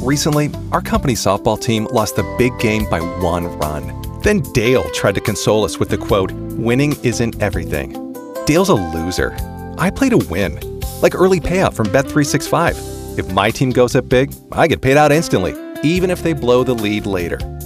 Recently, our company softball team lost the big game by 1 run. Then Dale tried to console us with the quote, "Winning isn't everything." Dale's a loser. I play to win, like early payout from Bet365. If my team goes up big, I get paid out instantly, even if they blow the lead later.